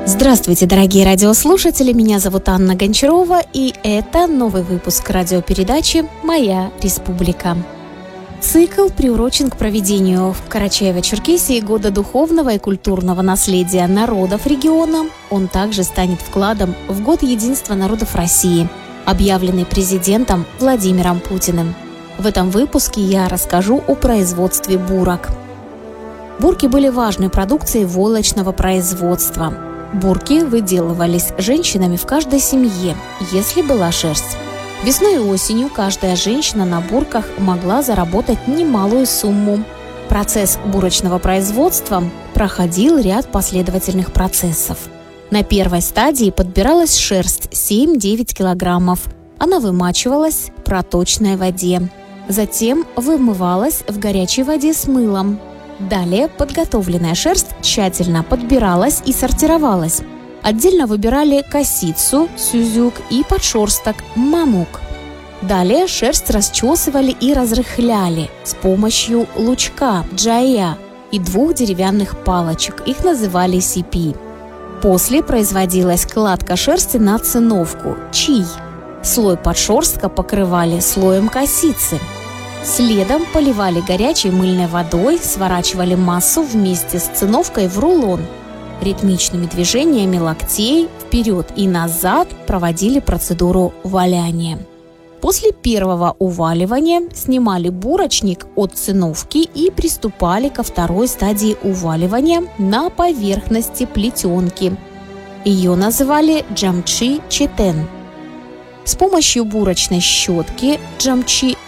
Здравствуйте, дорогие радиослушатели, меня зовут Анна Гончарова, и это новый выпуск радиопередачи «Моя республика». Цикл приурочен к проведению в Карачаево-Черкесии Года духовного и культурного наследия народов региона. Он также станет вкладом в Год единства народов России, объявленный президентом Владимиром Путиным. В этом выпуске я расскажу о производстве бурок. Бурки были важной продукцией войлочного производства. Бурки выделывались женщинами в каждой семье, если была шерсть. Весной и осенью каждая женщина на бурках могла заработать немалую сумму. Процесс бурочного производства проходил ряд последовательных процессов. На первой стадии подбиралась шерсть 7-9 килограммов. Она вымачивалась в проточной воде. Затем вымывалась в горячей воде с мылом. Далее подготовленная шерсть тщательно подбиралась и сортировалась. Отдельно выбирали косицу, сюзюк и подшерсток, мамук. Далее шерсть расчесывали и разрыхляли с помощью лучка, джая и 2 деревянных палочек, их называли сипи. После производилась кладка шерсти на циновку, чий. Слой подшерстка покрывали слоем косицы. Следом поливали горячей мыльной водой, сворачивали массу вместе с циновкой в рулон. Ритмичными движениями локтей вперед и назад проводили процедуру валяния. После первого уваливания снимали бурочник от циновки и приступали ко второй стадии уваливания на поверхности плетенки. Ее называли джамчи-четен. С помощью бурочной щетки джамчи